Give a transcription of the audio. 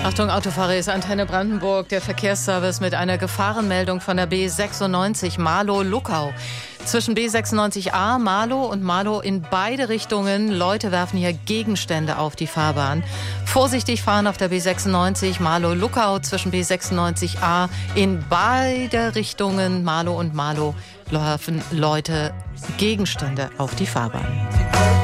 Achtung, Autofahrer, ist Antenne Brandenburg, der Verkehrsservice mit einer Gefahrenmeldung von der B96 Marlow-Luckau. Zwischen B96a, Marlow und Marlow in beide Richtungen. Leute werfen hier Gegenstände auf die Fahrbahn. Vorsichtig fahren auf der B96 Marlow-Luckau zwischen B96a in beide Richtungen. Marlow und Marlow werfen Leute Gegenstände auf die Fahrbahn.